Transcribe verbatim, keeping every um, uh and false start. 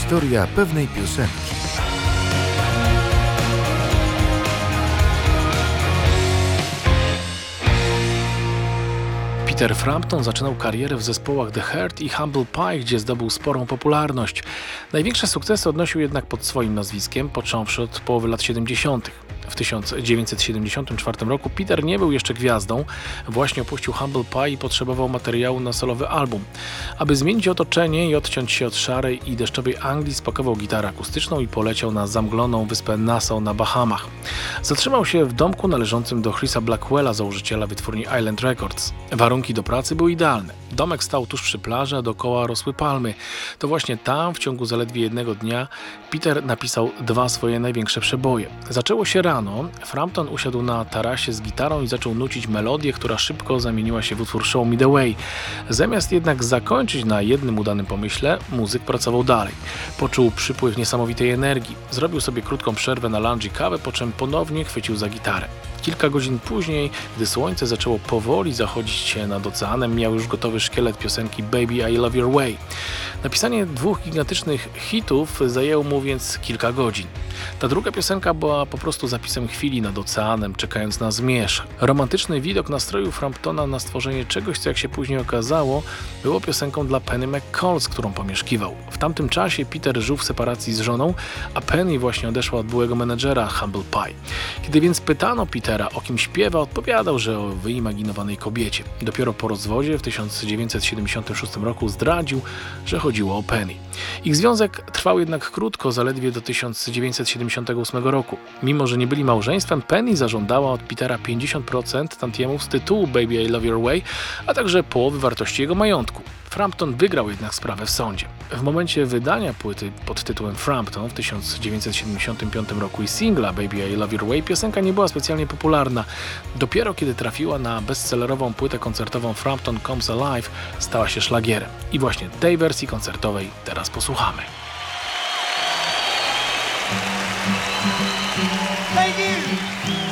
Historia pewnej piosenki. Peter Frampton zaczynał karierę w zespołach The Hurt i Humble Pie, gdzie zdobył sporą popularność. Największe sukcesy odnosił jednak pod swoim nazwiskiem, począwszy od połowy lat siedemdziesiątych. W tysiąc dziewięćset siedemdziesiątym czwartym roku Peter nie był jeszcze gwiazdą, właśnie opuścił Humble Pie i potrzebował materiału na solowy album. Aby zmienić otoczenie i odciąć się od szarej i deszczowej Anglii, spakował gitarę akustyczną i poleciał na zamgloną wyspę Nassau na Bahamach. Zatrzymał się w domku należącym do Chrisa Blackwella, założyciela wytwórni Island Records. Warunki do pracy były idealne. Domek stał tuż przy plaży, a dookoła rosły palmy. To właśnie tam, w ciągu zaledwie jednego dnia, Peter napisał dwa swoje największe przeboje. Zaczęło się rano, Frampton usiadł na tarasie z gitarą i zaczął nucić melodię, która szybko zamieniła się w utwór Show Me The Way. Zamiast jednak zakończyć na jednym udanym pomyśle, muzyk pracował dalej. Poczuł przypływ niesamowitej energii. Zrobił sobie krótką przerwę na lunch i kawę, po czym ponownie chwycił za gitarę. Kilka godzin później, gdy słońce zaczęło powoli zachodzić się nad oceanem, miał już gotowy szkielet piosenki Baby I Love Your Way. Napisanie dwóch gigantycznych hitów zajęło mu więc kilka godzin. Ta druga piosenka była po prostu zapisem chwili nad oceanem, czekając na zmierzch. Romantyczny widok nastroił Framptona na stworzenie czegoś, co jak się później okazało, było piosenką dla Penny McCall, z którą pomieszkiwał. W tamtym czasie Peter żył w separacji z żoną, a Penny właśnie odeszła od byłego menedżera Humble Pie. Kiedy więc pytano Petera, o kim śpiewa, odpowiadał, że o wyimaginowanej kobiecie. Dopiero po rozwodzie w tysiąc dziewięćset siedemdziesiątym szóstym roku zdradził, że chodziło o Penny. Ich związek trwał jednak krótko, zaledwie do tysiąc dziewięćset siedemdziesiątego ósmego roku. Mimo że nie byli małżeństwem, Penny zażądała od Petera pięćdziesiąt procent tantiemów z tytułu Baby I Love Your Way, a także połowy wartości jego majątku. Frampton wygrał jednak sprawę w sądzie. W momencie wydania płyty pod tytułem Frampton w tysiąc dziewięćset siedemdziesiątym piątym roku i singla Baby I Love Your Way piosenka nie była specjalnie popularna. Dopiero kiedy trafiła na bestsellerową płytę koncertową Frampton Comes Alive, stała się szlagierem. I właśnie tej wersji koncertowej teraz posłuchamy. Thank you.